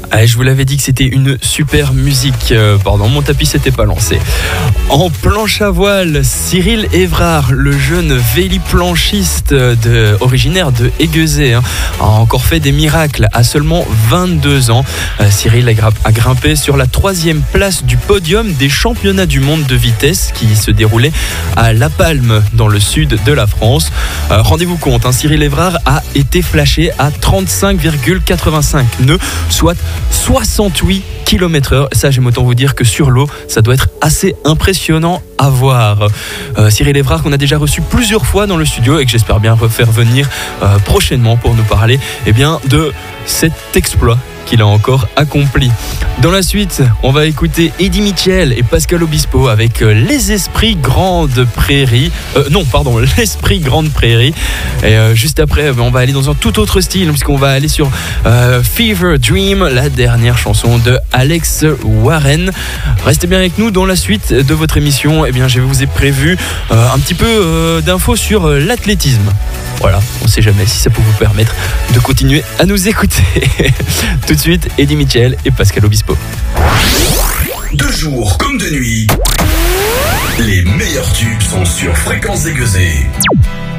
Ah, je vous l'avais dit que c'était une super musique. Pardon, mon tapis s'était pas lancé. En planche à voile, Cyril Évrard, le jeune véliplanchiste originaire de Eguezé, a encore fait des miracles à seulement 22 ans. Cyril a grimpé sur la 3e place du podium des championnats du monde de vitesse qui se déroulaient à La Palme, dans le sud de la France. Rendez-vous compte, Cyril Évrard a été flashé à 35,85 nœuds, soit 68 km/h. Ça, j'aime autant vous dire que sur l'eau, ça doit être assez impressionnant à voir. Cyril Évrard, qu'on a déjà reçu plusieurs fois dans le studio et que j'espère bien refaire venir prochainement pour nous parler de cet exploit qu'il a encore accompli. Dans la suite, on va écouter Eddie Mitchell et Pascal Obispo avec les Esprits Grande Prairie. L'Esprit Grande Prairie. Et juste après, on va aller dans un tout autre style, puisqu'on va aller sur Fever Dream, la dernière chanson de Alex Warren. Restez bien avec nous. Dans la suite de votre émission, je vous ai prévu un petit peu d'infos sur l'athlétisme. Voilà, on ne sait jamais si ça peut vous permettre de continuer à nous écouter. Tout de suite, Eddie Mitchell et Pascal Obispo. De jour comme de nuit, les meilleurs tubes sont sur Fréquence Eguezé.